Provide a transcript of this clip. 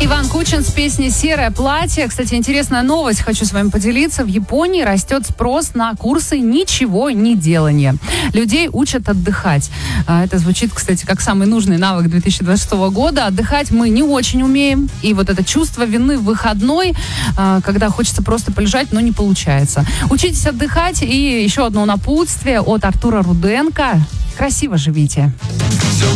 Иван Кучин с песней «Серое платье». Кстати, интересная новость, хочу с вами поделиться. В Японии растет спрос на курсы ничего не делания. Людей учат отдыхать. Это звучит, кстати, как самый нужный навык 2026 года. Отдыхать мы не очень умеем. И вот это чувство вины в выходной, когда хочется просто полежать, но не получается. Учитесь отдыхать. И еще одно напутствие от Артура Руденко. Красиво живите.